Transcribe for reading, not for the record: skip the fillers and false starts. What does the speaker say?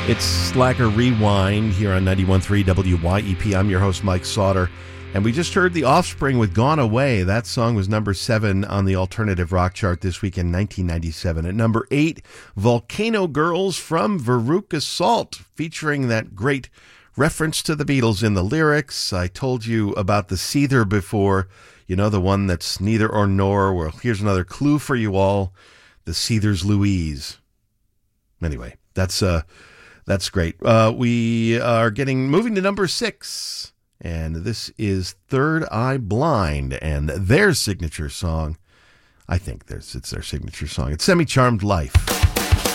It's Slacker Rewind here on 91.3 WYEP. I'm your host, Mike Sauter. And we just heard The Offspring with Gone Away. That song was number 7 on the alternative rock chart this week in 1997. At number 8, Volcano Girls from Veruca Salt, featuring that great reference to the Beatles in the lyrics. I told you about the Seether before. You know, the one that's neither or nor. Well, here's another clue for you all. The Seether's Louise. Anyway, that's great. We are moving to number 6, and this is Third Eye Blind and their signature song. I think it's their signature song. It's Semi-Charmed Life.